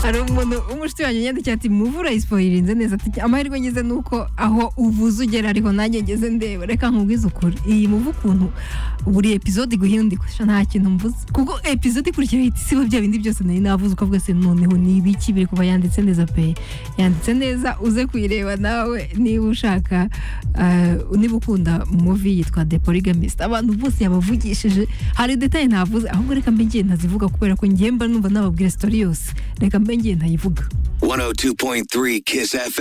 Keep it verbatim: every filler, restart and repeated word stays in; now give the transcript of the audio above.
hari umuntu umushiti wanjye yandikiye ati muvura ispoilinze neza ati amahirwe ngize nuko aho uvuze ugera ariho nanjye ngeze ndeba reka nkubwize ukuri iyi muvu ukuntu buri episode guhindikisha nta kintu mvuze kuko episode ikurikira ihita isiba bya bindi byose nari navuze ukavuga se noneho ni ibiki biri kuba yanditse neza pe yanditse neza uze kuyireba nawe niba ushaka uh, niba ukunda movie yitwa The Polygamist abantu bose yabavugishije hari detail ntavuze ahubwo reka mbe ngiye ntazivuga kubera ko ngiye mba numva nababwira story yose reka mbe ngiye ntayivuga one oh two point three Kiss F M.